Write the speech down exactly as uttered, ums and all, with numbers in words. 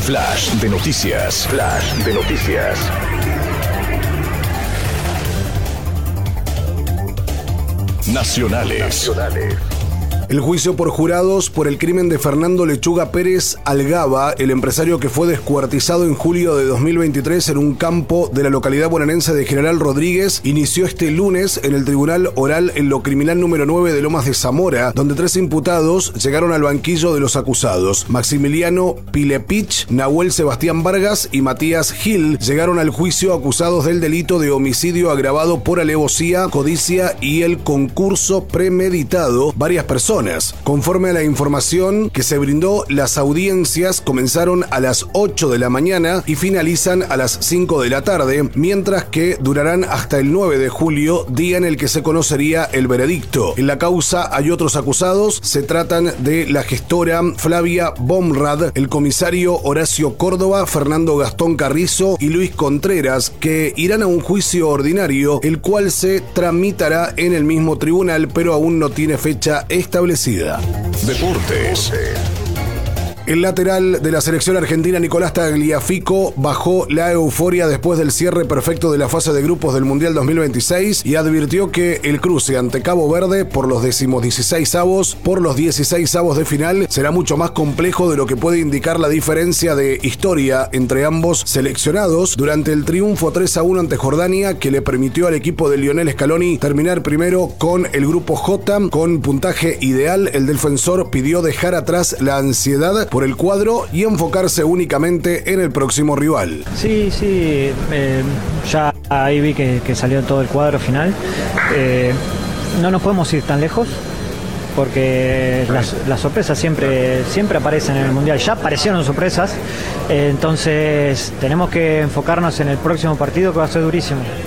Flash de noticias. Flash de noticias. Nacionales. Nacionales. El juicio por jurados por el crimen de Fernando Lechuga Pérez Algaba, el empresario que fue descuartizado en julio de dos mil veintitrés en un campo de la localidad bonaerense de General Rodríguez, inició este lunes en el Tribunal Oral en lo Criminal número nueve de Lomas de Zamora, donde tres imputados llegaron al banquillo de los acusados. Maximiliano Pilepich, Nahuel Sebastián Vargas y Matías Gil llegaron al juicio acusados del delito de homicidio agravado por alevosía, codicia y el concurso premeditado varias personas. Conforme a la información que se brindó, las audiencias comenzaron a las ocho de la mañana y finalizan a las cinco de la tarde, mientras que durarán hasta el nueve de julio, día en el que se conocería el veredicto. En la causa hay otros acusados, se tratan de la gestora Flavia Bomrad, el comisario Horacio Córdoba, Fernando Gastón Carrizo y Luis Contreras, que irán a un juicio ordinario, el cual se tramitará en el mismo tribunal, pero aún no tiene fecha establecida. Deportes. El lateral de la selección argentina Nicolás Tagliafico bajó la euforia después del cierre perfecto de la fase de grupos del Mundial dos mil veintiséis y advirtió que el cruce ante Cabo Verde por los decimodieciseisavos por los dieciseisavos de final será mucho más complejo de lo que puede indicar la diferencia de historia entre ambos seleccionados durante el triunfo tres a uno ante Jordania, que le permitió al equipo de Lionel Scaloni terminar primero con el grupo J con puntaje ideal. El defensor pidió dejar atrás la ansiedad por el cuadro y enfocarse únicamente en el próximo rival. Sí, sí, eh, ya ahí vi que, que salió todo el cuadro final. Eh, no nos podemos ir tan lejos porque las, las sorpresas siempre, siempre aparecen en el Mundial. Ya aparecieron sorpresas, eh, entonces tenemos que enfocarnos en el próximo partido, que va a ser durísimo.